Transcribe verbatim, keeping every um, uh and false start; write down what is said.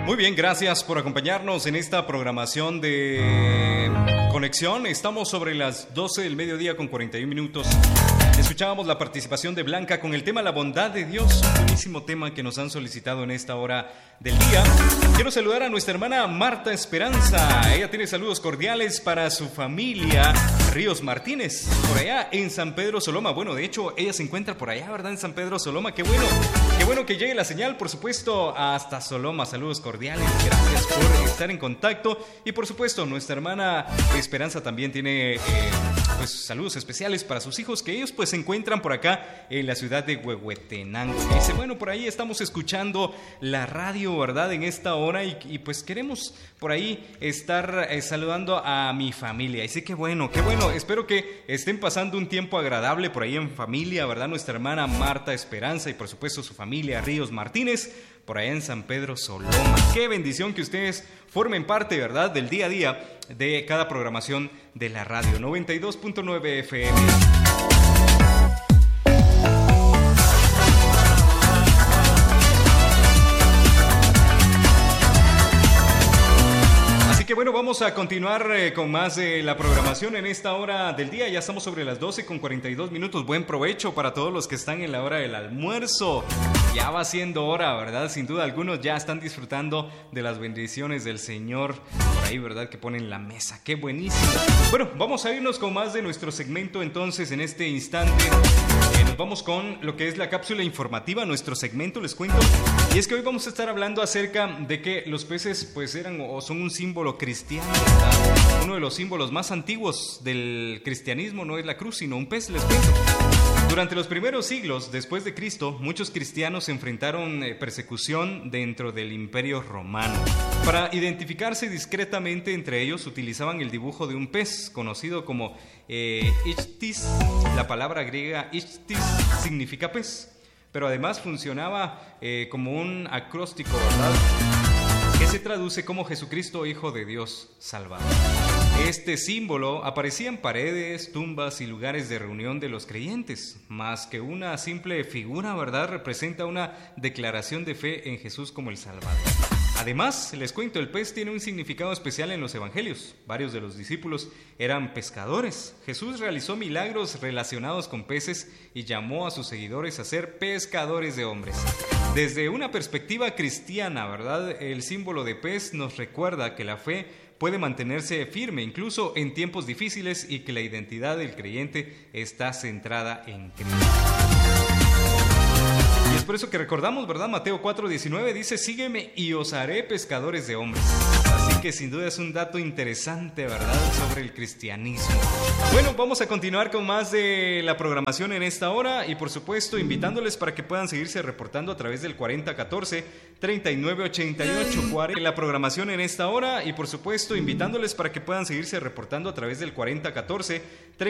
Muy bien, gracias por acompañarnos en esta programación de Conexión. Estamos sobre las doce del mediodía con cuarenta y un minutos. Escuchábamos la participación de Blanca con el tema La bondad de Dios, un buenísimo tema que nos han solicitado en esta hora del día. Quiero saludar a nuestra hermana Marta Esperanza. Ella tiene saludos cordiales para su familia Ríos Martínez, por allá en San Pedro Soloma. Bueno, de hecho, ella se encuentra por allá, ¿verdad? En San Pedro Soloma. Qué bueno, qué bueno que llegue la señal, por supuesto, hasta Soloma. Saludos cordiales, gracias por estar en contacto. Y por supuesto, nuestra hermana Esperanza también tiene eh, pues saludos especiales para sus hijos, que ellos pues se encuentran por acá en la ciudad de Huehuetenango. Dice, bueno, por ahí estamos escuchando la radio, ¿verdad? En esta hora y, y pues queremos por ahí estar eh, saludando a mi familia. Y sí, qué bueno, qué bueno. Espero que estén pasando un tiempo agradable por ahí en familia, ¿verdad? Nuestra hermana Marta Esperanza y por supuesto su familia Ríos Martínez, por allá en San Pedro Soloma. Qué bendición que ustedes formen parte, ¿verdad?, del día a día de cada programación de la radio. noventa y dos punto nueve F M. Que bueno, vamos a continuar eh, con más de la programación en esta hora del día. Ya estamos sobre las doce con cuarenta y dos minutos. Buen provecho para todos los que están en la hora del almuerzo. Ya va siendo hora, ¿verdad? Sin duda, algunos ya están disfrutando de las bendiciones del Señor por ahí, ¿verdad? Que ponen la mesa. ¡Qué buenísimo! Bueno, vamos a irnos con más de nuestro segmento entonces en este instante. Eh, nos vamos con lo que es la cápsula informativa, nuestro segmento, les cuento. Y es que hoy vamos a estar hablando acerca de que los peces pues eran o son un símbolo cristiano, ¿verdad? Uno de los símbolos más antiguos del cristianismo no es la cruz, sino un pez, les cuento. Durante los primeros siglos después de Cristo, muchos cristianos enfrentaron eh, persecución dentro del Imperio Romano. Para identificarse discretamente entre ellos, utilizaban el dibujo de un pez, conocido como eh, ichthys. La palabra griega ichthys significa pez, pero además funcionaba eh, como un acróstico, ¿verdad?, que se traduce como Jesucristo, Hijo de Dios, Salvador. Este símbolo aparecía en paredes, tumbas y lugares de reunión de los creyentes. Más que una simple figura, ¿verdad?, representa una declaración de fe en Jesús como el Salvador. Además, les cuento, el pez tiene un significado especial en los evangelios. Varios de los discípulos eran pescadores. Jesús realizó milagros relacionados con peces y llamó a sus seguidores a ser pescadores de hombres. Desde una perspectiva cristiana, ¿verdad?, el símbolo de pez nos recuerda que la fe puede mantenerse firme incluso en tiempos difíciles y que la identidad del creyente está centrada en Cristo. Y es por eso que recordamos, ¿verdad? Mateo cuatro diecinueve dice, sígueme y os haré pescadores de hombres. Así que sin duda es un dato interesante, ¿verdad?, sobre el cristianismo. Bueno, vamos a continuar con más de la programación en esta hora y por supuesto invitándoles para que puedan seguirse reportando a través del cuarenta catorce treinta y nueve ochenta y ocho. La programación en esta hora y por supuesto invitándoles para que puedan seguirse reportando a través del cuarenta catorce